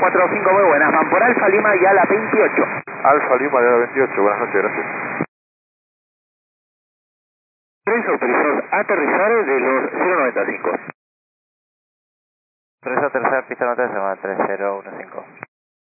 45, muy buenas. Van por Alfa Lima y a la 28. Alfa Lima de la 28, buenas noches, gracias. 3 autorizados a aterrizar de los 095. 3 aterrizar, pista nota, 3015.